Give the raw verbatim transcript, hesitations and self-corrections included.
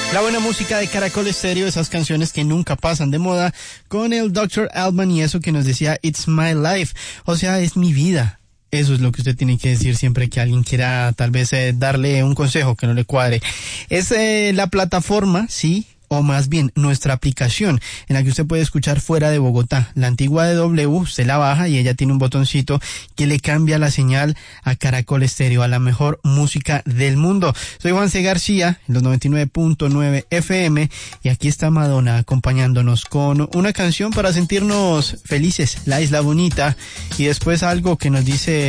La buena música de Caracol Estéreo, esas canciones que nunca pasan de moda, con el doctor Alban y eso que nos decía It's My Life, o sea, es mi vida. Eso es lo que usted tiene que decir siempre que alguien quiera tal vez eh, darle un consejo que no le cuadre. Es eh, la plataforma, sí, o más bien nuestra aplicación en la que usted puede escuchar fuera de Bogotá. La antigua de W, usted la baja y ella tiene un botoncito que le cambia la señal a Caracol Estéreo, a la mejor música del mundo. Soy Juan C. García, en los noventa y nueve punto nueve F M, y aquí está Madonna acompañándonos con una canción para sentirnos felices, La Isla Bonita, y después algo que nos dice